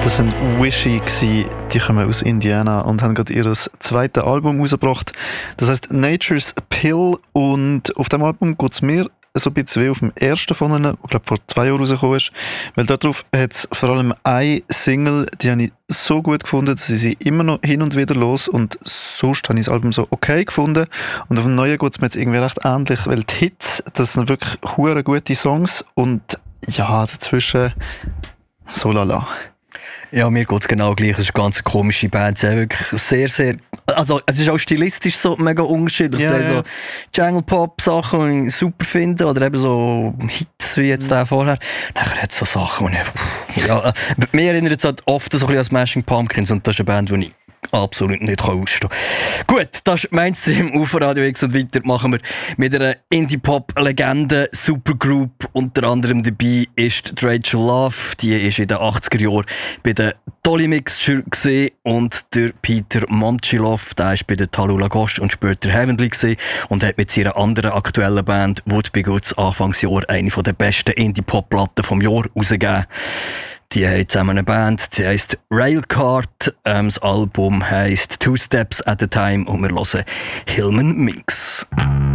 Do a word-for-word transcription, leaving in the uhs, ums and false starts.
Das sind Wishy gsi, die kommen aus Indiana und haben gerade ihr zweites Album rausgebracht. Das heisst Nature's Pill, und auf dem Album geht es mir so ein bisschen wie auf dem ersten von ihnen, der glaube vor zwei Jahren rausgekommen ist. Weil darauf hat es vor allem eine Single, die habe ich so gut gefunden, dass ich sie immer noch hin und wieder los, und sonst habe ich das Album so okay gefunden. Und auf dem neuen geht es mir jetzt irgendwie recht ähnlich, weil die Hits, das sind wirklich hure gute Songs, und ja, dazwischen so lala. Ja, mir geht es genau gleich. Es ist eine ganz komische Band. Es ist wirklich sehr, sehr... Also, es ist auch stilistisch so mega unterschiedlich. Ja, es sind ja. so Jungle-Pop-Sachen, die ich super finde, oder eben so Hits wie jetzt der vorher. Nachher hat es so Sachen, die ich... Ja, mir erinnert es halt oft so ein bisschen an Smashing Pumpkins, und das ist eine Band, die ich absolut nicht ausstehen kann. Gut, das ist Mainstream auf Radio X, und weiter machen wir mit einer Indie-Pop-Legende, Supergroup. Unter anderem dabei ist Rachel Love, die ist in den achtziger Jahren bei der Dolly Mixture gesehen, und der Peter Momchilov, der ist bei der Talula Ghost und später Heavenly gesehen und hat mit seiner anderen aktuellen Band Would Be Goods Anfangsjahr eine der besten Indie-Pop-Platten vom Jahr rausgegeben. Die haben zusammen eine Band, die heisst Railcart. Ähm, das Album heisst Two Steps at a Time, und wir hören Hillman Minx.